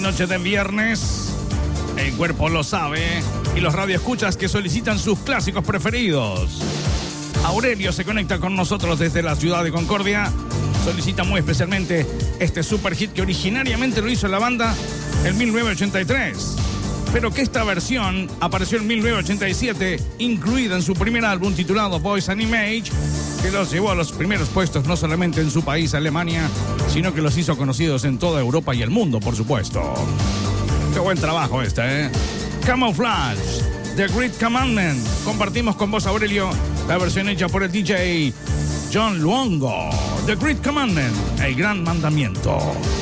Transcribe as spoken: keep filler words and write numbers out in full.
noche de viernes. El cuerpo lo sabe. Y los radioescuchas que solicitan sus clásicos preferidos. Aurelio se conecta con nosotros desde la ciudad de Concordia. Solicita muy especialmente este super hit que originariamente lo hizo la banda en mil novecientos ochenta y tres. Pero que esta versión apareció en mil novecientos ochenta y siete, incluida en su primer álbum titulado Voice and Image, que los llevó a los primeros puestos no solamente en su país, Alemania, sino que los hizo conocidos en toda Europa y el mundo, por supuesto. Qué buen trabajo este, ¿eh? Camouflage, The Great Commandment. Compartimos con vos, Aurelio, la versión hecha por el D J John Luongo. The Great Commandment, el gran mandamiento.